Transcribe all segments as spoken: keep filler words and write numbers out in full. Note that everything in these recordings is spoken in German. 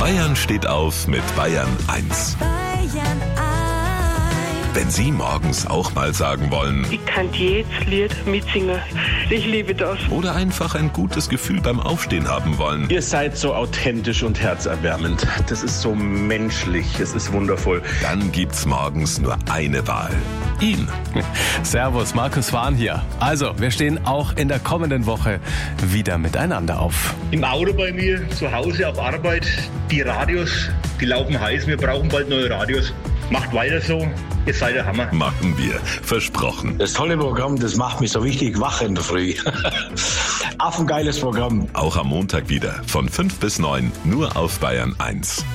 Bayern steht auf mit Bayern eins. Bayern eins. Wenn Sie morgens auch mal sagen wollen, ich kann jedes Lied mitsingen. Ich liebe das. oder einfach ein gutes Gefühl beim Aufstehen haben wollen, Ihr seid so authentisch und herzerwärmend. Das ist so menschlich. Es ist wundervoll. dann gibt's morgens nur eine Wahl. Ihn. Servus, Markus Wahn hier. Also, wir stehen auch in der kommenden Woche wieder miteinander auf. Im Auto bei mir, zu Hause, auf Arbeit, die Radios, die laufen heiß. Wir brauchen bald neue Radios. Macht weiter so, ihr seid der Hammer. Machen wir. Versprochen. Das tolle Programm, das macht mich so richtig wach in der Früh. Affengeiles Programm. Auch am Montag wieder von fünf bis neun nur auf Bayern eins.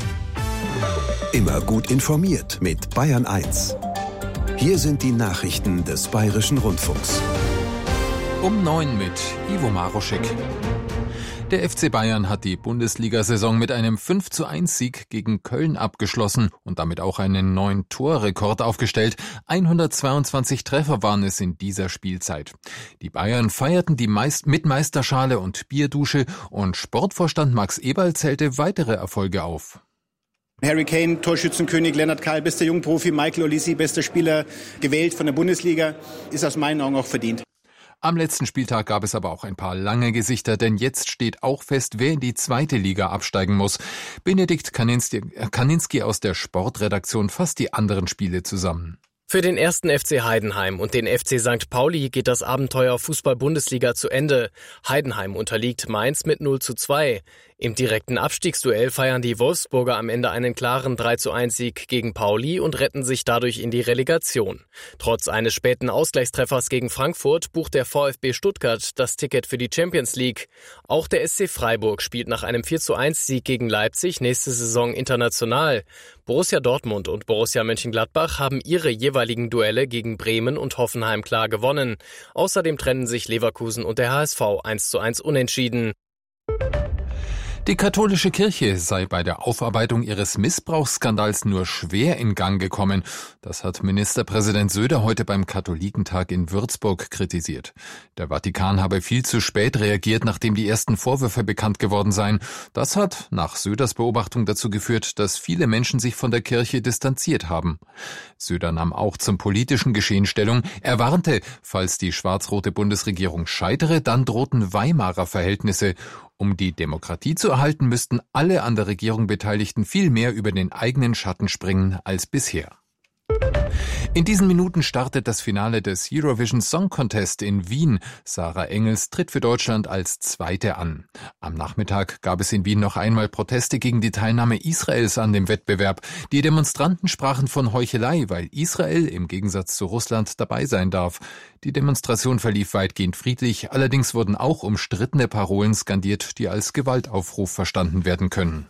Immer gut informiert mit Bayern eins. Hier sind die Nachrichten des Bayerischen Rundfunks. Um neun mit Ivo Maroschek. Der F C Bayern hat die Bundesliga-Saison mit einem fünf zu eins Sieg gegen Köln abgeschlossen und damit auch einen neuen Torrekord aufgestellt. hundertzweiundzwanzig Treffer waren es in dieser Spielzeit. Die Bayern feierten die Meist- mit Meisterschale und Bierdusche und Sportvorstand Max Eberl zählte weitere Erfolge auf. Harry Kane, Torschützenkönig, Lennart Kahl, bester Jungprofi, Michael Olise, bester Spieler gewählt von der Bundesliga, ist aus meinen Augen auch verdient. Am letzten Spieltag gab es aber auch ein paar lange Gesichter, denn jetzt steht auch fest, wer in die zweite Liga absteigen muss. Benedikt Kaninski, Kaninski aus der Sportredaktion fasst die anderen Spiele zusammen. Für den ersten F C Heidenheim und den F C Sankt Pauli geht das Abenteuer Fußball-Bundesliga zu Ende. Heidenheim unterliegt Mainz mit null zu zwei. Im direkten Abstiegsduell feiern die Wolfsburger am Ende einen klaren drei zu eins Sieg gegen Pauli und retten sich dadurch in die Relegation. Trotz eines späten Ausgleichstreffers gegen Frankfurt bucht der VfB Stuttgart das Ticket für die Champions League. Auch der S C Freiburg spielt nach einem vier zu eins Sieg gegen Leipzig nächste Saison international. Borussia Dortmund und Borussia Mönchengladbach haben ihre jeweiligen Duelle gegen Bremen und Hoffenheim klar gewonnen. Außerdem trennen sich Leverkusen und der H S V eins zu eins unentschieden. Die katholische Kirche sei bei der Aufarbeitung ihres Missbrauchsskandals nur schwer in Gang gekommen. Das hat Ministerpräsident Söder heute beim Katholikentag in Würzburg kritisiert. Der Vatikan habe viel zu spät reagiert, nachdem die ersten Vorwürfe bekannt geworden seien. Das hat nach Söders Beobachtung dazu geführt, dass viele Menschen sich von der Kirche distanziert haben. Söder nahm auch zum politischen Geschehen Stellung. Er warnte, falls die schwarz-rote Bundesregierung scheitere, dann drohten Weimarer Verhältnisse. Um die Demokratie zu erhalten, müssten alle an der Regierung Beteiligten viel mehr über den eigenen Schatten springen als bisher. In diesen Minuten startet das Finale des Eurovision Song Contest in Wien. Sarah Engels tritt für Deutschland als Zweite an. Am Nachmittag gab es in Wien noch einmal Proteste gegen die Teilnahme Israels an dem Wettbewerb. Die Demonstranten sprachen von Heuchelei, weil Israel im Gegensatz zu Russland dabei sein darf. Die Demonstration verlief weitgehend friedlich, allerdings wurden auch umstrittene Parolen skandiert, die als Gewaltaufruf verstanden werden können.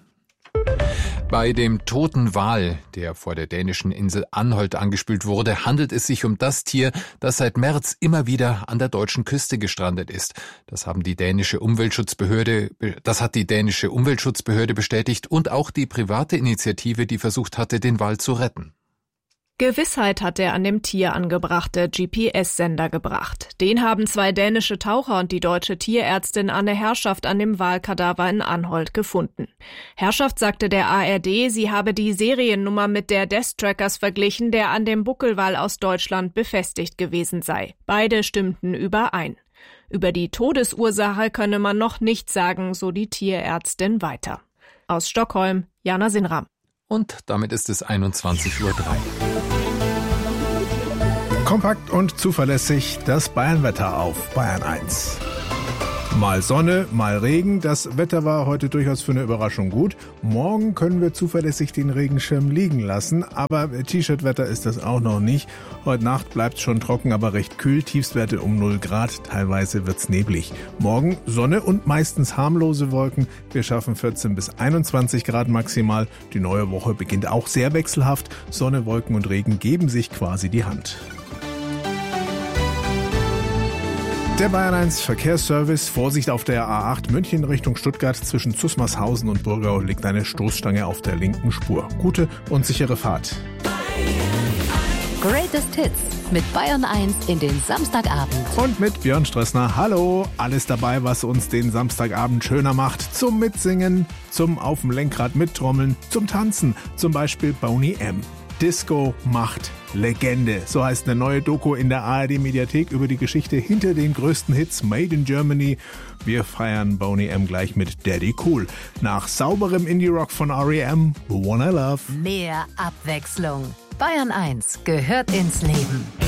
Bei dem toten Wal, der vor der dänischen Insel Anholt angespült wurde, handelt es sich um das Tier, das seit März immer wieder an der deutschen Küste gestrandet ist. Das haben die dänische Umweltschutzbehörde, das hat die dänische Umweltschutzbehörde bestätigt und auch die private Initiative, die versucht hatte, den Wal zu retten. Gewissheit hat der an dem Tier angebrachte G P S-Sender gebracht. Den haben zwei dänische Taucher und die deutsche Tierärztin Anne Herrschaft an dem Walkadaver in Anholt gefunden. Herrschaft sagte der A R D, sie habe die Seriennummer mit der des Trackers verglichen, der an dem Buckelwal aus Deutschland befestigt gewesen sei. Beide stimmten überein. Über die Todesursache könne man noch nichts sagen, so die Tierärztin weiter. Aus Stockholm, Jana Sinram. Und damit ist es einundzwanzig Uhr drei. Kompakt und zuverlässig das Bayernwetter auf Bayern eins. Mal Sonne, mal Regen. Das Wetter war heute durchaus für eine Überraschung gut. Morgen können wir zuverlässig den Regenschirm liegen lassen, aber T-Shirt-Wetter ist das auch noch nicht. Heute Nacht bleibt es schon trocken, aber recht kühl. Tiefstwerte um null Grad. Teilweise wird's neblig. Morgen Sonne und meistens harmlose Wolken. Wir schaffen vierzehn bis einundzwanzig Grad maximal. Die neue Woche beginnt auch sehr wechselhaft. Sonne, Wolken und Regen geben sich quasi die Hand. Der Bayern eins Verkehrsservice. Vorsicht auf der A acht München Richtung Stuttgart. Zwischen Zusmarshausen und Burgau liegt eine Stoßstange auf der linken Spur. Gute und sichere Fahrt. Bayern eins. Greatest Hits mit Bayern eins in den Samstagabend. Und mit Björn Strössner. Hallo, alles dabei, was uns den Samstagabend schöner macht. Zum Mitsingen, zum auf dem Lenkrad mittrommeln, zum Tanzen. Zum Beispiel Boney M. Disco macht Legende. So heißt eine neue Doku in der A R D-Mediathek über die Geschichte hinter den größten Hits Made in Germany. Wir feiern Boney M gleich mit Daddy Cool. Nach sauberem Indie-Rock von R E M, The One I Love. Mehr Abwechslung. Bayern eins gehört ins Leben.